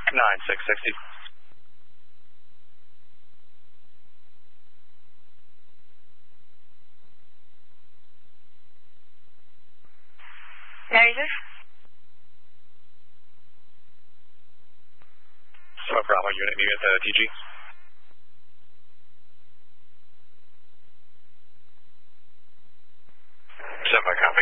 9660. Negative. So Bravo unit, meet at DG. Seven, copy.